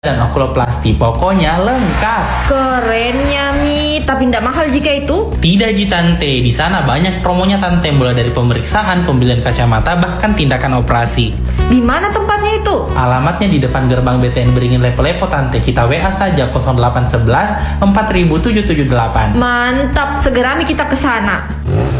dan okuloplasti, pokoknya lengkap. Kerennya Mi, tapi tidak mahal jika itu? Tidak Ji Tante, di sana banyak promonya Tante, mulai dari pemeriksaan, pembelian kacamata, bahkan tindakan operasi. Di mana tempatnya itu? Alamatnya di depan gerbang BTN Beringin Lepo-Lepo Tante, kita WA saja 0811 4778. Mantap, segera Mi kita ke sana.